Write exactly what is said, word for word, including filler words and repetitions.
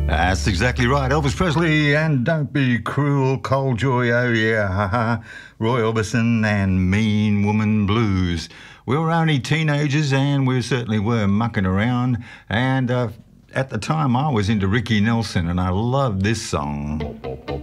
That's exactly right. Elvis Presley and Don't Be Cruel, Cold Joy, oh yeah, haha. Roy Orbison and Mean Woman Blues. We were only teenagers and we certainly were mucking around. And uh, at the time I was into Ricky Nelson and I loved this song.